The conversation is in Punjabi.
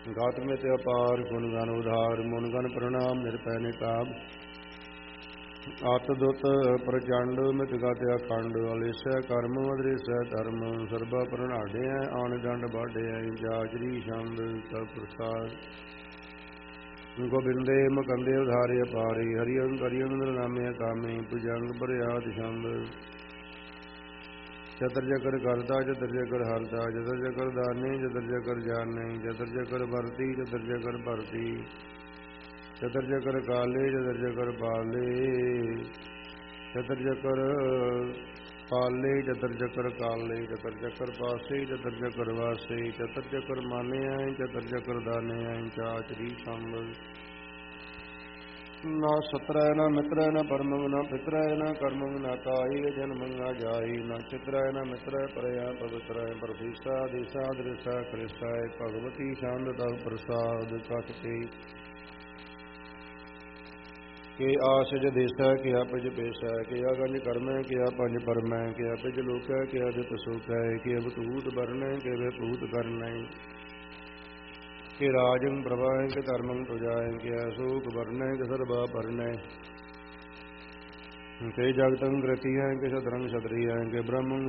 ਗਾਤਮਿਤ ਅਪਾਰ ਗੁਣ ਗਨ ਉਧਾਰ ਮੁਨ ਗਨ ਪ੍ਰਣਾਮ ਨਿਰਪੈ ਨਿਕਾਬ ਆਤਦੁਤ ਪ੍ਰਚੰਡ ਮਿਤ ਗਤ ਅਖੰਡ ਅਲੇਸੈ ਕਰਮ ਅਦ੍ਰੇਸੈ ਧਰਮ ਸਰਬਾ ਪ੍ਰਣਾੜਿਐ ਆਣ ਡੰਡ ਬਾਢਿਐ ਜਾਜਰੀ ਛੰਦ ਤਵ ਪ੍ਰਸਾਦ ਗੋਬਿੰਦੇ ਮੁਕੰਦੇ ਉਧਾਰੇ ਅਪਾਰੇ ਹਰਿ ਅੰਦਰ ਨਾਮੇ ਕਾਮੇ ਭੁਜੰਗ ਬਰਿਆਦ ਛੰਦ ਚਤਰ ਜਕਰ ਕਰਤਾ ਚਤਰ ਜਕਰ ਹਰਦਾ ਚਤਰ ਜਕਰ ਦਾਨੇ ਚਤਰ ਜਕਰ ਜਾਣੇ ਚਤਰ ਜਕਰ ਵਰਤੀ ਚਤਰ ਜਕਰ ਭਰਤੀ ਚਤਰ ਜਕਰ ਕਾਲੇ ਚਤਰ ਜਕਰ ਪਾਲੇ ਚਤਰ ਜਕਰ ਪਾਲੇ ਚਤਰ ਜਕਰ ਕਾਲੇ ਚਤਰ ਜਕਰ ਪਾਸੇ ਚਤਰ ਜਕਰ ਵਾਸੇ ਚਤਰ ਜਕਰ ਮਾਨਿਆ ਚਤਰ ਜਕਰ ਦਾਨਿਆ ਚਾਚਰੀ ਸੰਭਲ ਨਾ ਸਤਰੈ ਨਾ ਮਿਤਰੈ ਨਾ ਪਰਮੰ ਨਾ ਪਿਤਰੈ ਨਾ ਕਰਮੰ ਨਾ ਕਾਈ ਜਨਮੰ ਨਾ ਜਾਈ ਨਾ ਚਿਤਰੈ ਨਾ ਮਿਤਰੈ ਪਰਿਆ ਪਵਿਤਰੈ ਪ੍ਰਤੀਸਾ ਦੇਸਾ ਦ੍ਰਿਸਾ ਕ੍ਰਿਸਾ ਭਗਵਤੀ ਛੰਦ ਤਵ ਪ੍ਰਸਾਦ ਕਟ ਕੇ ਆਸਜ ਦੇਸਾ ਕੇ ਆਪਜ ਪੇਸਾ ਕੇ ਅਗੰਜ ਕਰਮੈ ਕੇ ਆਪੰਜ ਪਰਮੈ ਕੇ ਆਪਜ ਲੋਕੈ ਕੇ ਅਜਿਤ ਸੁਖੈ ਕੇ ਅਵਤੂਤ ਵਰਨੈ ਕੇ ਵਿਭੂਤ ਕਰਨੈ ਕਿ ਰਾਜੰ ਪ੍ਰਭਾਇ ਕਿ ਧਰਮੰ ਤੁਜਾਇ ਕਿ ਅਸੂਖ ਵਰਨੈ ਕਿ ਸਰਬਾ ਭਰਨੈ ਕਿ ਜਗਤੰ ਗ੍ਰਤੀਐ ਕਿ ਸਤਰੰ ਛਤਰੀਐ ਕਿ ਬ੍ਰਹਮੰ